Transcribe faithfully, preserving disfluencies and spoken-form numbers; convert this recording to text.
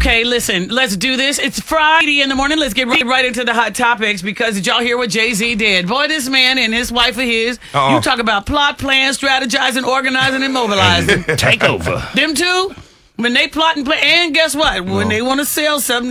Okay, listen, let's do this. It's Friday in the morning. Let's get right, right into the hot topics because did y'all hear what Jay-Z did? Boy, this man and his wife of his, Uh-uh. you talk about plot, plan, strategizing, organizing, and mobilizing. Take over. Them two, when they plot and plan, and guess what? When No. they want to sell something,